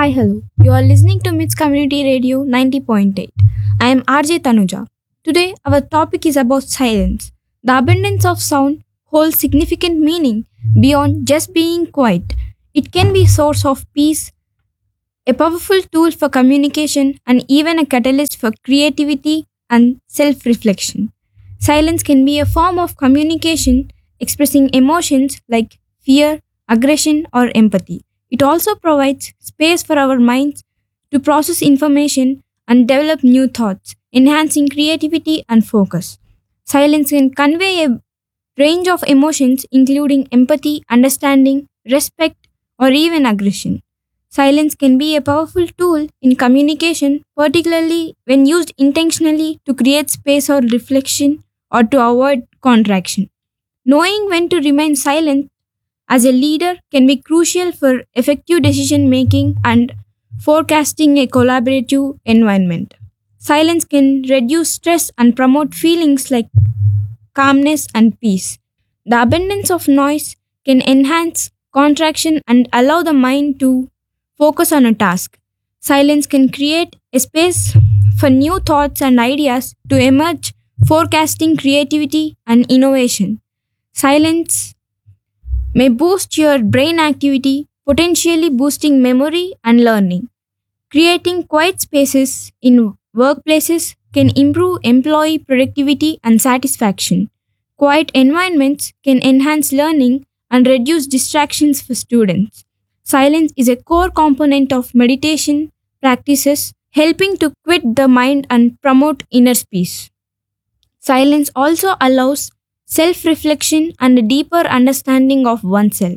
Hi, hello. You are listening to MITS Community Radio 90.8. I am RJ Tanuja. Today, our topic is about silence. The abundance of sound holds significant meaning beyond just being quiet. It can be a source of peace, a powerful tool for communication, and even a catalyst for creativity and self reflection. Silence can be a form of communication expressing emotions like fear, aggression, or empathy. It also provides space for our minds to process information and develop new thoughts, enhancing creativity and focus. Silence can convey a range of emotions, including empathy, understanding, respect, or even aggression. Silence can be a powerful tool in communication, particularly when used intentionally to create space or reflection or to avoid contraction. Knowing when to remain silent as a leader can be crucial for effective decision making and forecasting a collaborative environment. Silence can reduce stress and promote feelings like calmness and peace. The abundance of noise can enhance contraction and allow the mind to focus on a task. Silence can create a space for new thoughts and ideas to emerge, forecasting creativity and innovation. Silence may boost your brain activity, potentially boosting memory and learning. Creating quiet spaces in workplaces can improve employee productivity and satisfaction. Quiet environments can enhance learning and reduce distractions for students. Silence is a core component of meditation practices, helping to quit the mind and promote inner peace. Silence also allows self reflection and a deeper understanding of oneself.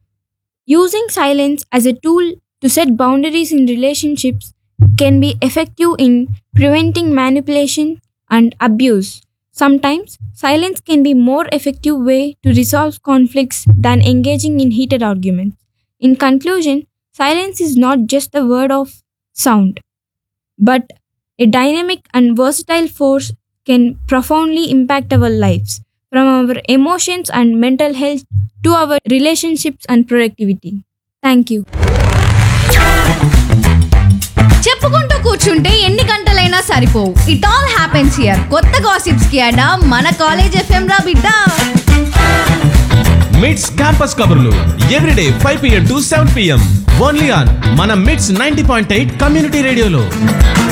Using silence as a tool to set boundaries in relationships can be effective in preventing manipulation and abuse. Sometimes, silence can be more effective way to resolve conflicts than engaging in heated arguments. In conclusion, silence is not just a word of sound, but a dynamic and versatile force can profoundly impact our lives, from our emotions and mental health to our relationships and productivity. Thank you. చెప్పుకుంటూ కూర్చుంటే ఎన్ని గంటలైనా సరిపోవు. It all happens here. కొత్త gossips కి అడా మన college FM రా బిడ్డ. మిడ్స్ క్యాంపస్ కబుర్లు everyday 5 pm to 7 pm only on మన మిడ్స్ 90.8 కమ్యూనిటీ రేడియోలో.